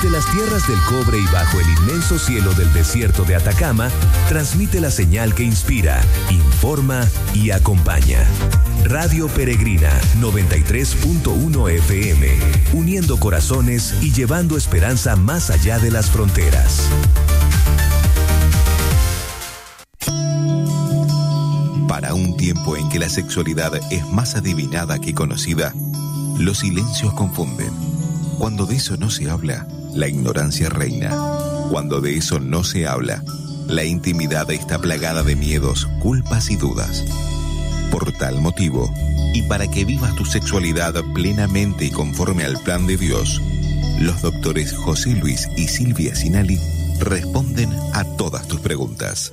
Desde las tierras del cobre y bajo el inmenso cielo del desierto de Atacama, transmite la señal que inspira, informa y acompaña. Radio Peregrina 93.1 FM, uniendo corazones y llevando esperanza más allá de las fronteras. Para un tiempo en que la sexualidad es más adivinada que conocida, los silencios confunden. Cuando de eso no se habla, la ignorancia reina. Cuando de eso no se habla, la intimidad está plagada de miedos, culpas y dudas. Por tal motivo, y para que vivas tu sexualidad plenamente y conforme al plan de Dios, los doctores José Luis y Silvia Sinali responden a todas tus preguntas.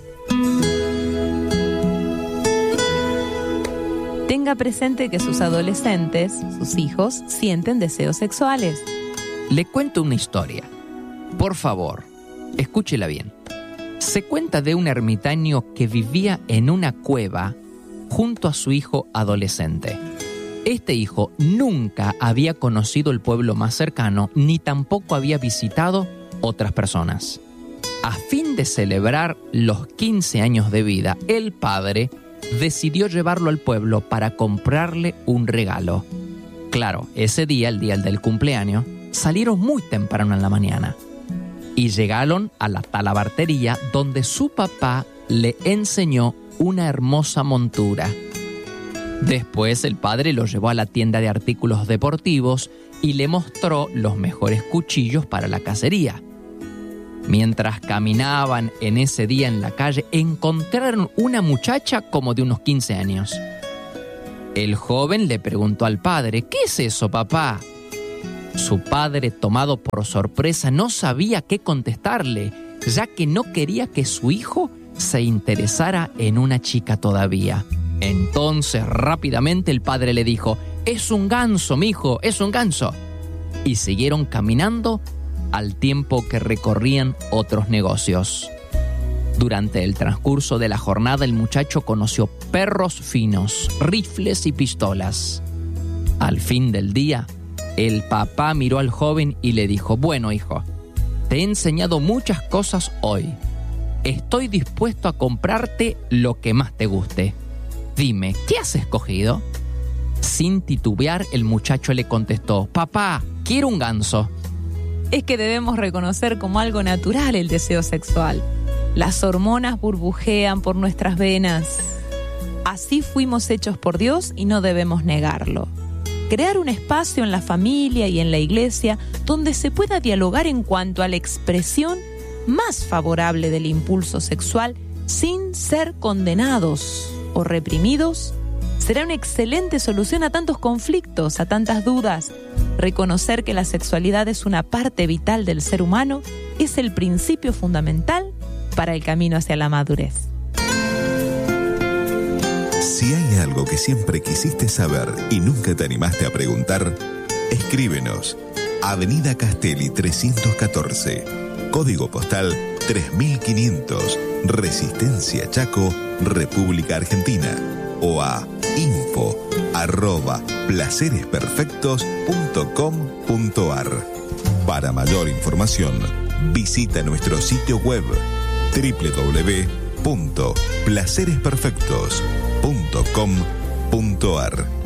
Tenga presente que sus adolescentes, sus hijos, sienten deseos sexuales. Le cuento una historia. Por favor, escúchela bien. Se cuenta de un ermitaño que vivía en una cueva junto a su hijo adolescente. Este hijo nunca había conocido el pueblo más cercano, ni tampoco había visitado otras personas. A fin de celebrar los 15 años de vida, el padre decidió llevarlo al pueblo para comprarle un regalo. Claro, ese día, el día del cumpleaños, salieron muy temprano en la mañana y llegaron a la talabartería donde su papá le enseñó una hermosa montura. Después el padre lo llevó a la tienda de artículos deportivos y le mostró los mejores cuchillos para la cacería. Mientras caminaban en ese día en la calle, encontraron una muchacha como de unos 15 años. El joven le preguntó al padre: ¿qué es eso, papá? Su padre, tomado por sorpresa, no sabía qué contestarle, ya que no quería que su hijo se interesara en una chica todavía. Entonces, rápidamente el padre le dijo: es un ganso, mijo, es un ganso. Y siguieron caminando al tiempo que recorrían otros negocios. Durante el transcurso de la jornada, el muchacho conoció perros finos, rifles y pistolas. Al fin del día, el papá miró al joven y le dijo: bueno, hijo, te he enseñado muchas cosas hoy. Estoy dispuesto a comprarte lo que más te guste. Dime, ¿qué has escogido? Sin titubear, el muchacho le contestó: papá, quiero un ganso. Es que debemos reconocer como algo natural el deseo sexual. Las hormonas burbujean por nuestras venas. Así fuimos hechos por Dios y no debemos negarlo. Crear un espacio en la familia y en la iglesia donde se pueda dialogar en cuanto a la expresión más favorable del impulso sexual sin ser condenados o reprimidos será una excelente solución a tantos conflictos, a tantas dudas. Reconocer que la sexualidad es una parte vital del ser humano es el principio fundamental para el camino hacia la madurez. Si hay algo que siempre quisiste saber y nunca te animaste a preguntar, escríbenos. Avenida Castelli 314, código postal 3500, Resistencia Chaco, República Argentina, o a info@placeresperfectos.com.ar. Para mayor información, visita nuestro sitio web www.placeresperfectos.com.ar.